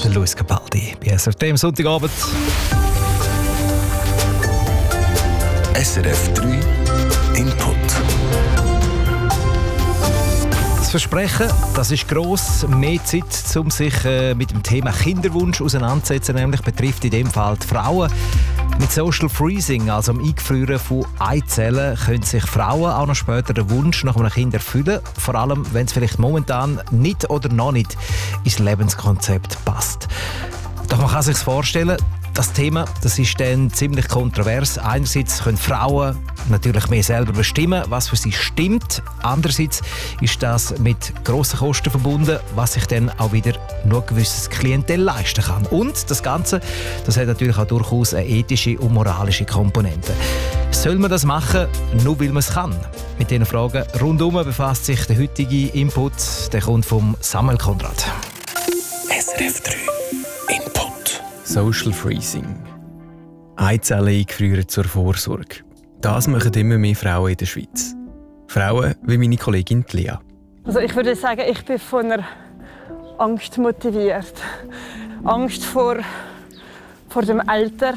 Der Luis Capaldi bei SRF am Sonntagabend. SRF 3 Input. Das Versprechen, das ist gross. Mehr Zeit, um sich mit dem Thema Kinderwunsch auseinanderzusetzen. Nämlich betrifft in dem Fall die Frauen. Mit Social Freezing, also dem Eingefrieren von Eizellen, können sich Frauen auch noch später den Wunsch nach einem Kind erfüllen. Vor allem, wenn es vielleicht momentan nicht oder noch nicht ins Lebenskonzept passt. Doch man kann sich vorstellen, das Thema, das ist dann ziemlich kontrovers. Einerseits können Frauen natürlich mehr selber bestimmen, was für sie stimmt. Andererseits ist das mit grossen Kosten verbunden, was sich dann auch wieder nur ein gewisses Klientel leisten kann. Und das Ganze, das hat natürlich auch durchaus eine ethische und moralische Komponente. Soll man das machen, nur weil man es kann? Mit diesen Fragen rundum befasst sich der heutige Input. Der kommt von Samuel Konrad. SRF 3 Input. Social Freezing. Eizellen eingefrieren zur Vorsorge. Das machen immer mehr Frauen in der Schweiz. Frauen wie meine Kollegin Lea. Also ich würde sagen, ich bin von einer Angst motiviert. Angst vor dem Alter,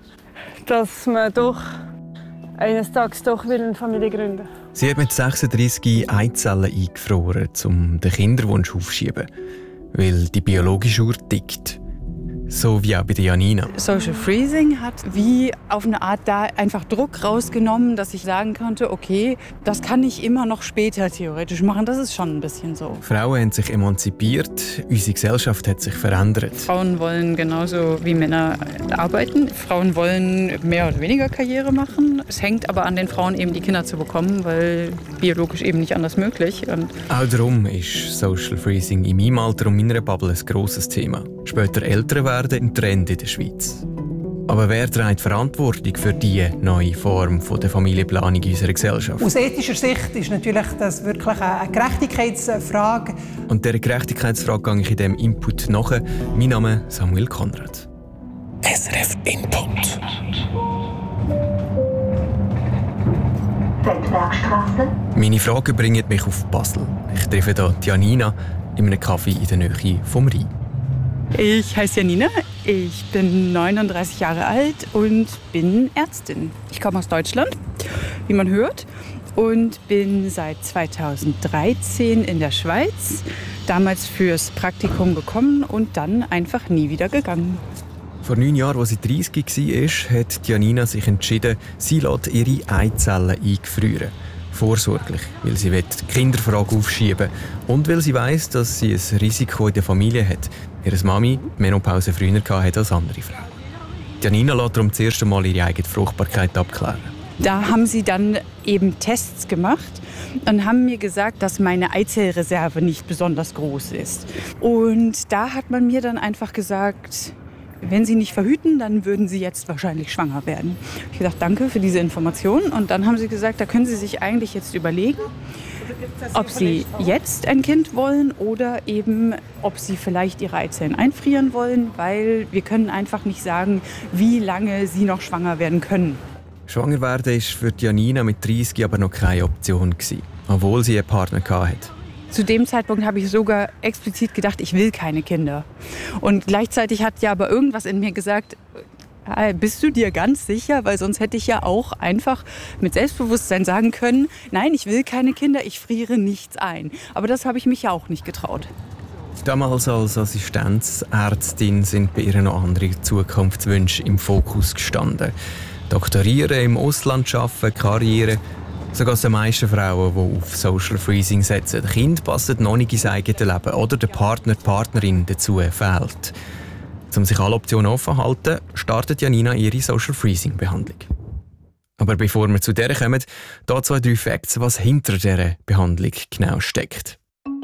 dass man doch eines Tages doch eine Familie gründen will. Sie hat mit 36 Eizellen eingefroren, um den Kinderwunsch aufzuschieben, weil die biologische Uhr tickt. So wie auch bei der Janina. Social Freezing hat wie auf eine Art da einfach Druck rausgenommen, dass ich sagen konnte, okay, das kann ich immer noch später theoretisch machen. Das ist schon ein bisschen so. Frauen haben sich emanzipiert, unsere Gesellschaft hat sich verändert. Frauen wollen genauso wie Männer arbeiten. Frauen wollen mehr oder weniger Karriere machen. Es hängt aber an den Frauen, eben die Kinder zu bekommen, weil biologisch eben nicht anders möglich. Und auch darum ist Social Freezing in meinem Alter und meiner Bubble ein grosses Thema. Später älter werden ein Trend in der Schweiz. Aber wer trägt Verantwortung für diese neue Form der Familienplanung in unserer Gesellschaft? Aus ethischer Sicht ist natürlich das wirklich eine Gerechtigkeitsfrage. Und dieser Gerechtigkeitsfrage gehe ich in diesem Input nach. Mein Name ist Samuel Konrad. SRF Input. Meine Fragen bringen mich auf Basel. Ich treffe hier Janina in einem Café in der Nähe vom Rhein. ich heiße Janina, ich bin 39 Jahre alt und bin Ärztin. Ich komme aus Deutschland, wie man hört, und bin seit 2013 in der Schweiz, damals fürs Praktikum gekommen und dann einfach nie wieder gegangen. Vor 9 Jahren, als sie 30 war, hat Janina sich entschieden, sie lässt ihre Eizellen eingefrieren. Vorsorglich, weil sie die Kinderfrage aufschieben will und weil sie weiss, dass sie ein Risiko in der Familie hat. Ihre Mami die Menopause früher hatte als andere Frauen. Janina lässt darum das erste Mal ihre eigene Fruchtbarkeit abklären. Da haben sie dann eben Tests gemacht und haben mir gesagt, dass meine Eizellreserve nicht besonders groß ist. Und da hat man mir dann einfach gesagt, wenn Sie nicht verhüten, dann würden Sie jetzt wahrscheinlich schwanger werden. Ich habe gedacht, danke für diese Information. Und dann haben sie gesagt, da können Sie sich eigentlich jetzt überlegen, ob Sie jetzt ein Kind wollen oder eben, ob Sie vielleicht Ihre Eizellen einfrieren wollen, weil wir können einfach nicht sagen, wie lange Sie noch schwanger werden können. Schwanger werden war für Janina mit 30 aber noch keine Option, obwohl sie einen Partner hatte. Zu dem Zeitpunkt habe ich sogar explizit gedacht, ich will keine Kinder. Und gleichzeitig hat ja aber irgendwas in mir gesagt, bist du dir ganz sicher? Weil sonst hätte ich ja auch einfach mit Selbstbewusstsein sagen können, nein, ich will keine Kinder, ich friere nichts ein. Aber das habe ich mich ja auch nicht getraut. Damals als Assistenzärztin sind bei ihr noch andere Zukunftswünsche im Fokus gestanden. Doktorieren, im Ausland arbeiten, Karriere. Sogar die meisten Frauen, die auf Social Freezing setzen. Das Kind passt noch nicht ins eigene Leben oder der Partner, die Partnerin dazu fehlt. Um sich alle Optionen offen zu halten, startet Janina ihre Social Freezing Behandlung. Aber bevor wir zu der kommen, da 2-3 Facts, was hinter dieser Behandlung genau steckt.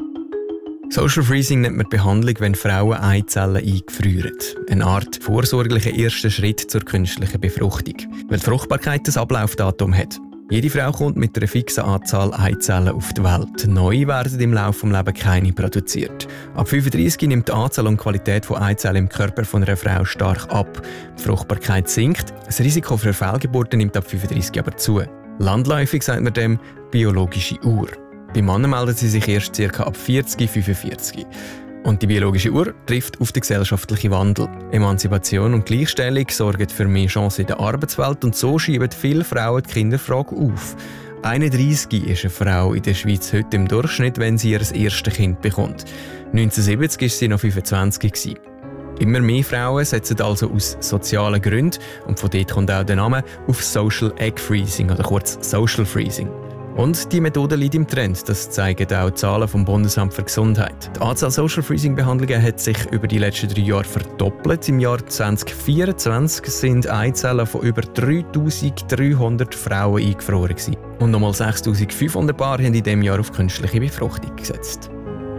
Social Freezing nennt man die Behandlung, wenn Frauen Eizellen eingefrieren. Eine Art vorsorglicher erster Schritt zur künstlichen Befruchtung, weil die Fruchtbarkeit ein Ablaufdatum hat. Jede Frau kommt mit einer fixen Anzahl Eizellen auf die Welt. Neu werden im Laufe des Lebens keine produziert. Ab 35 nimmt die Anzahl und Qualität von Eizellen im Körper von einer Frau stark ab. Die Fruchtbarkeit sinkt, das Risiko für Fehlgeburten nimmt ab 35 aber zu. Landläufig sagt man dem biologische Uhr. Bei Männern melden sie sich erst ca. ab 40, 45. Und die biologische Uhr trifft auf den gesellschaftlichen Wandel. Emanzipation und Gleichstellung sorgen für mehr Chancen in der Arbeitswelt und so schieben viele Frauen die Kinderfrage auf. 31 ist eine Frau in der Schweiz heute im Durchschnitt, wenn sie ihr erstes Kind bekommt. 1970 war sie noch 25. Immer mehr Frauen setzen also aus sozialen Gründen, und von dort kommt auch der Name, auf Social Egg Freezing oder kurz Social Freezing. Und die Methode liegt im Trend, das zeigen auch die Zahlen vom Bundesamt für Gesundheit. Die Anzahl Social Freezing Behandlungen hat sich über die letzten 3 Jahre verdoppelt. Im Jahr 2024 sind Eizellen von über 3300 Frauen eingefroren gewesen. Und nochmal 6500 Paare haben in diesem Jahr auf künstliche Befruchtung gesetzt.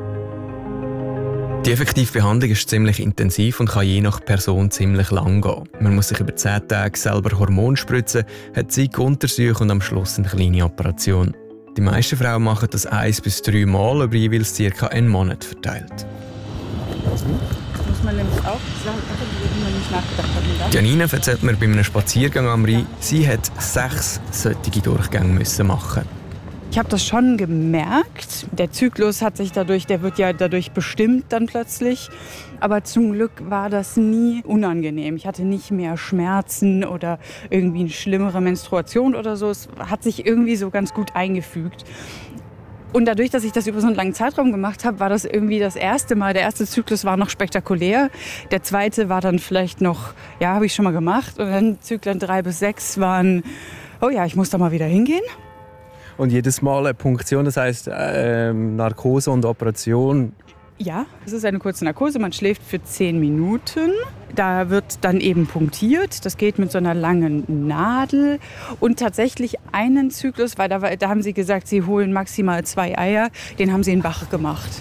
Die effektive Behandlung ist ziemlich intensiv und kann je nach Person ziemlich lang gehen. Man muss sich über 10 Tage selber Hormone spritzen, hat Untersuchungen und am Schluss eine kleine Operation. Die meisten Frauen machen das 1 bis 3 Mal über jeweils ca. einen Monat verteilt. Muss man nämlich auch sagen, wie man nicht nachgedacht hat. Janina erzählt mir bei einem Spaziergang am Rhein, sie hat 6 solche Durchgänge machen. Ich habe das schon gemerkt. Der Zyklus der wird ja dadurch bestimmt dann plötzlich. Aber zum Glück war das nie unangenehm. Ich hatte nicht mehr Schmerzen oder irgendwie eine schlimmere Menstruation oder so. Es hat sich irgendwie so ganz gut eingefügt. Und dadurch, dass ich das über so einen langen Zeitraum gemacht habe, war das irgendwie das erste Mal. Der erste Zyklus war noch spektakulär. Der zweite war dann vielleicht noch, ja, habe ich schon mal gemacht. Und dann Zyklen 3 bis 6 waren, oh ja, ich muss da mal wieder hingehen. Und jedes Mal eine Punktion, das heisst Narkose und Operation? Ja, es ist eine kurze Narkose. Man schläft für 10 Minuten. Da wird dann eben punktiert. Das geht mit so einer langen Nadel. Und tatsächlich einen Zyklus, weil da haben sie gesagt, sie holen maximal 2 Eier. Den haben sie in Bach gemacht.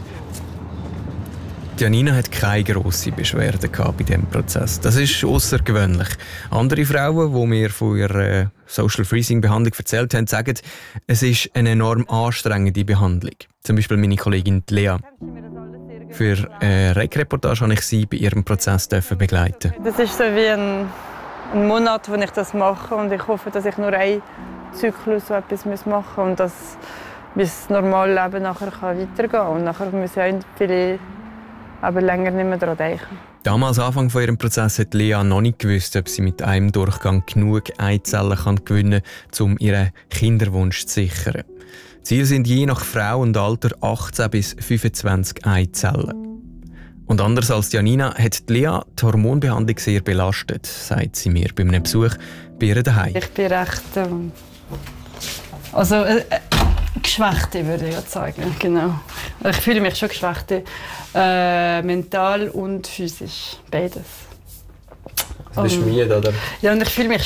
Janina hat keine grossen Beschwerden bei diesem Prozess. Das ist außergewöhnlich. Andere Frauen, die mir von ihrer Social Freezing-Behandlung erzählt haben, sagen, es ist eine enorm anstrengende Behandlung. Zum Beispiel meine Kollegin Lea. Für eine Reportage durfte ich sie bei ihrem Prozess begleiten. Das ist so wie ein Monat, wo ich das mache. Und ich hoffe, dass ich nur einen Zyklus so etwas machen muss und dass mein normales Leben nachher weitergehen kann. Und nachher müssen auch viele aber länger nicht mehr daran denken. Damals, Anfang von ihrem Prozess, hat Lea noch nicht gewusst, ob sie mit einem Durchgang genug Eizellen gewinnen kann, um ihren Kinderwunsch zu sichern. Ziel sind je nach Frau und Alter 18 bis 25 Eizellen. Und anders als Janina hat Lea die Hormonbehandlung sehr belastet, sagt sie mir bei einem Besuch bei ihr daheim. Ich bin recht geschwächt, würde ich jetzt sagen. Genau. Ich fühle mich schon geschwächt, mental und physisch, beides. Also bist du müde, oder? Ja, und ich fühle mich